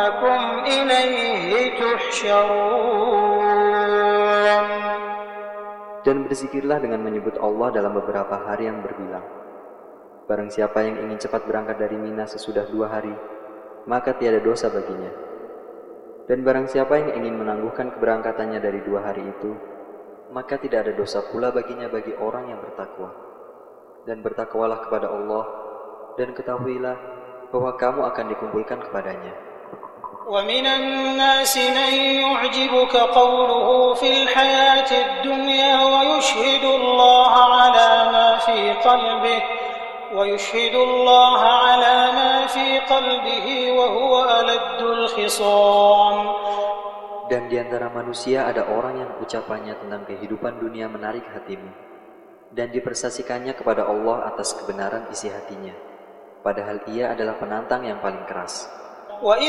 إنكم إليه تحشرون. Dan berzikirlah dengan menyebut Allah dalam beberapa hari yang berbilang. Barang siapa yang ingin cepat berangkat dari Mina sesudah 2 hari, maka tiada dosa baginya. Dan barang siapa yang ingin menangguhkan keberangkatannya dari 2 hari itu, maka tidak ada dosa pula baginya bagi orang yang bertakwa. Dan bertakwalah kepada Allah, dan ketahuilah bahwa kamu akan dikumpulkan kepadanya. ومن الناس من يعجبك قوله في الحياة الدنيا ويشهد الله على ما في قلبه وهو ألد الخصام. Dan di antara manusia ada orang yang ucapannya tentang kehidupan dunia menarik hatimu, dan dipersaksikannya kepada Allah atas kebenaran isi hatinya, padahal ia adalah penantang yang paling keras.